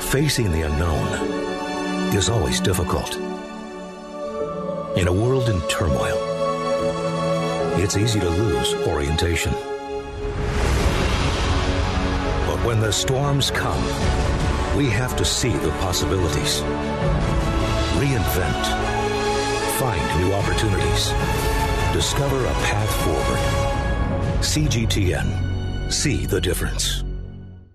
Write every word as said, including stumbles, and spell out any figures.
Facing the unknown is always difficult. In a world in turmoil, it's easy to lose orientation. But when the storms come, we have to see the possibilities. Reinvent. Find new opportunities. Discover a path forward. C G T N. See the difference.